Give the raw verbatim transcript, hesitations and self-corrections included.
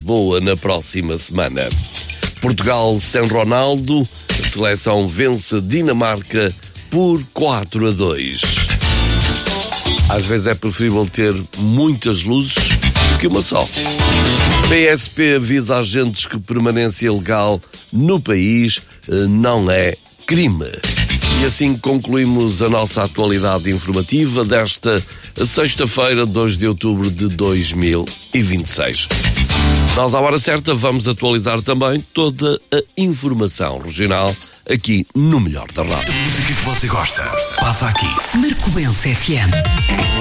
Lisboa na próxima semana. Portugal sem Ronaldo, a seleção vence a Dinamarca por quatro a dois. Às vezes é preferível ter muitas luzes do que uma só. P S P avisa agentes que permanência legal no país não é crime. E assim concluímos a nossa atualidade informativa desta sexta-feira, dois de outubro de dois mil e vinte e seis. Nós, à hora certa, vamos atualizar também toda a informação regional aqui no Melhor da Rádio. A música que você gosta passa aqui. Marcobense F M.